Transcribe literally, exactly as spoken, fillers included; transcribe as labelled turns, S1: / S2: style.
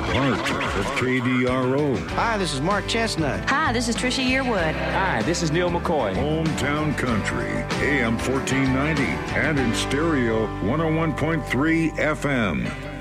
S1: Art of K D R O.
S2: Hi, this is Mark Chestnut.
S3: Hi, this is Trisha Yearwood.
S4: Hi, this is Neil McCoy.
S1: Hometown Country, A M fourteen ninety, and in stereo, one oh one point three F M.